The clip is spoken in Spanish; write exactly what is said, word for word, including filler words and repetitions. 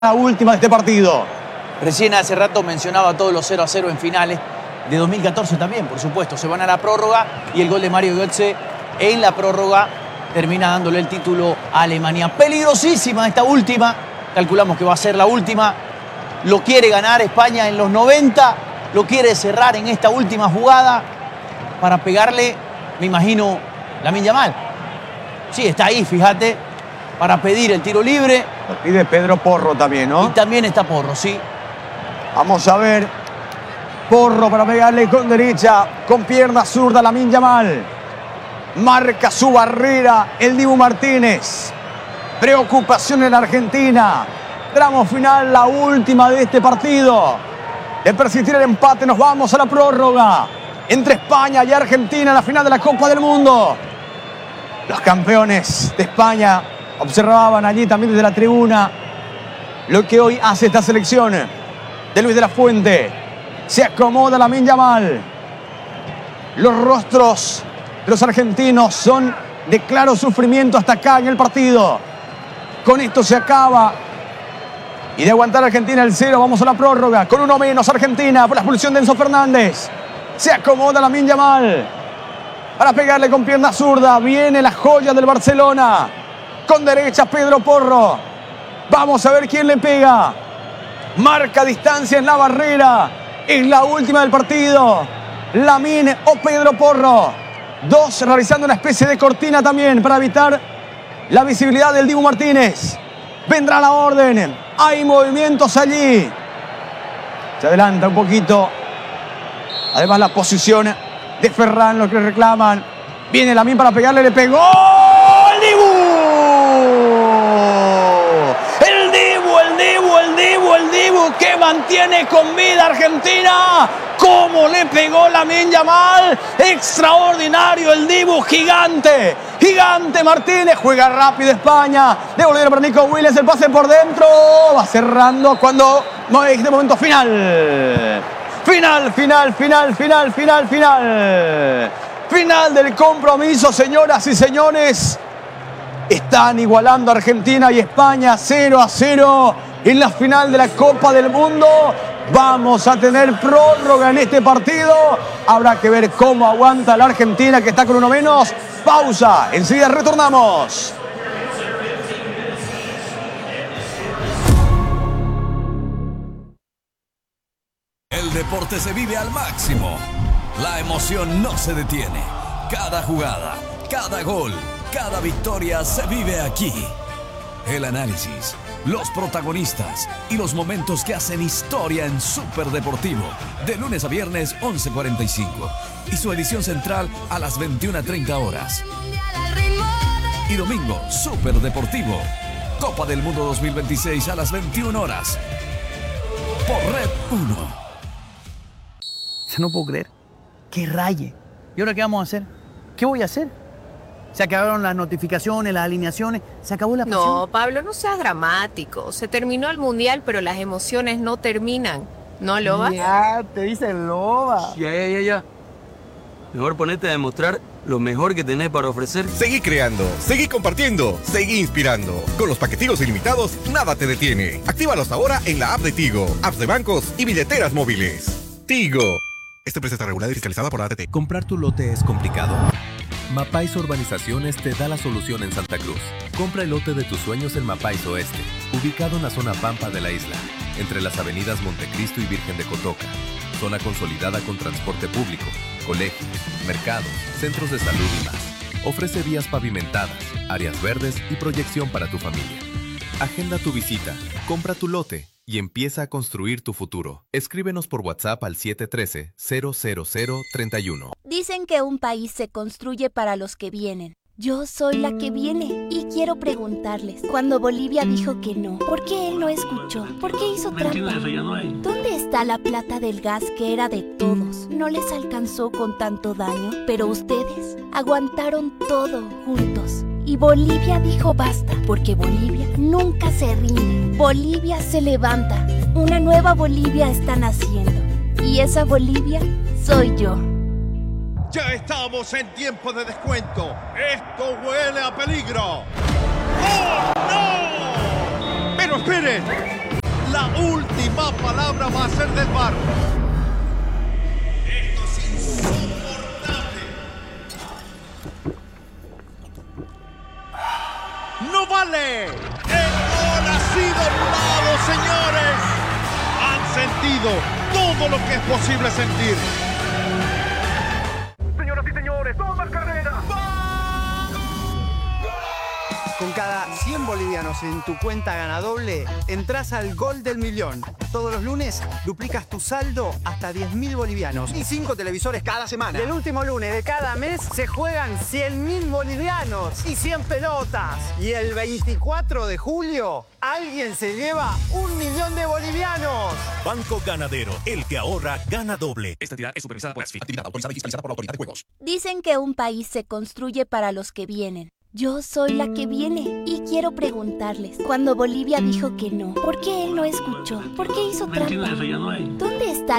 La última de este partido. Recién hace rato mencionaba todos los cero a cero en finales de dos mil catorce también, por supuesto. Se van a la prórroga y el gol de Mario Götze en la prórroga termina dándole el título a Alemania. Peligrosísima esta última. Calculamos que va a ser la última. Lo quiere ganar España en los noventa. Lo quiere cerrar en esta última jugada para pegarle, me imagino, Lamine Yamal. Sí, está ahí, fíjate, para pedir el tiro libre. Lo pide Pedro Porro también, ¿no? Y también está Porro, sí. Vamos a ver. Porro para pegarle con derecha, con pierna zurda, Lamine Yamal. Marca su barrera el Dibu Martínez. Preocupación en la Argentina. Tramo final, la última de este partido. De persistir el empate, nos vamos a la prórroga. Entre España y Argentina en la final de la Copa del Mundo. Los campeones de España observaban allí también desde la tribuna lo que hoy hace esta selección de Luis de la Fuente. Se acomoda Lamine Yamal. Los rostros de los argentinos son de claro sufrimiento hasta acá en el partido. Con esto se acaba. Y de aguantar Argentina el cero, vamos a la prórroga. Con uno menos Argentina por la expulsión de Enzo Fernández. Se acomoda Lamine Yamal para pegarle con pierna zurda. Viene la joya del Barcelona. Con derecha Pedro Porro. Vamos a ver quién le pega. Marca distancia en la barrera. Es la última del partido. Lamine o Pedro Porro. Dos realizando una especie de cortina también para evitar la visibilidad del Dibu Martínez. Vendrá la orden. Hay movimientos allí. Se adelanta un poquito. Además la posición de Ferran, lo que le reclaman. Viene Lamine para pegarle, le pegó. ¡El Dibu! El Dibu, el Dibu, el Dibu, el Dibu que mantiene con vida Argentina. ¿Cómo le pegó Lamine Yamal? Extraordinario el Dibu, gigante. Gigante Martínez, juega rápido España. Devolvieron para Nico Williams, el pase por dentro. Va cerrando cuando no es de momento final. Final, final, final, final, final, final. Final del compromiso, señoras y señores. Están igualando Argentina y España cero a cero en la final de la Copa del Mundo. Vamos a tener prórroga en este partido. Habrá que ver cómo aguanta la Argentina, que está con uno menos. Pausa, enseguida retornamos. El deporte se vive al máximo. La emoción no se detiene. Cada jugada, cada gol, cada victoria se vive aquí. El análisis, los protagonistas y los momentos que hacen historia en Super Deportivo. De lunes a viernes, once cuarenta y cinco. Y su edición central a las veintiuna treinta horas. Y domingo, Super Deportivo. Copa del Mundo dos mil veintiséis a las veintiuna horas. Por Red uno. No puedo creer. ¡Qué raye! ¿Y ahora qué vamos a hacer? ¿Qué voy a hacer? Se acabaron las notificaciones, las alineaciones, se acabó la pasión. No, Pablo, no seas dramático. Se terminó el Mundial, pero las emociones no terminan. ¿No, Loba? Ya, te dicen Loba. Ya, ya, ya, ya. Mejor ponete a demostrar lo mejor que tenés para ofrecer. Seguí creando, seguí compartiendo, seguí inspirando. Con los paqueticos ilimitados, nada te detiene. Actívalos ahora en la app de Tigo, apps de bancos y billeteras móviles. Tigo. Esta empresa está regulada y fiscalizada por la A T T. Comprar tu lote es complicado. Mapais Urbanizaciones te da la solución en Santa Cruz. Compra el lote de tus sueños en Mapais Oeste, ubicado en la zona Pampa de la isla, entre las avenidas Montecristo y Virgen de Cotoca. Zona consolidada con transporte público, colegios, mercados, centros de salud y más. Ofrece vías pavimentadas, áreas verdes y proyección para tu familia. Agenda tu visita, compra tu lote y empieza a construir tu futuro. Escríbenos por WhatsApp al siete uno tres, cero cero cero, tres uno. Dicen que un país se construye para los que vienen. Yo soy la que viene y quiero preguntarles, cuando Bolivia dijo que no, ¿por qué él no escuchó? ¿Por qué hizo trampa? ¿Dónde está la plata del gas que era de todos? No les alcanzó con tanto daño, pero ustedes aguantaron todo juntos. Y Bolivia dijo basta, porque Bolivia nunca se rinde. Bolivia se levanta. Una nueva Bolivia está naciendo. Y esa Bolivia soy yo. Ya estamos en tiempo de descuento. Esto huele a peligro. ¡Oh, no! Pero esperen. La última palabra va a ser del V A R. Esto es insoportable. ¡No vale! ¡El gol ha sido anulado, señores! Han sentido todo lo que es posible sentir. Señoras y señores, toma carrera. Con cada cien bolivianos en tu cuenta Ganadoble, entras al Gol del Millón. Todos los lunes duplicas tu saldo hasta diez mil bolivianos. Y cinco televisores cada semana. El último lunes de cada mes se juegan cien mil bolivianos y cien pelotas. Y el veinticuatro de julio, alguien se lleva un millón de bolivianos. Banco Ganadero, el que ahorra gana doble. Esta entidad es supervisada por ASFI. Actividad autorizada y fiscalizada por la Autoridad de Juegos. Dicen que un país se construye para los que vienen. Yo soy la que viene y quiero preguntarles, cuando Bolivia dijo que no, ¿por qué él no escuchó? ¿Por qué hizo trampa? ¿Dónde está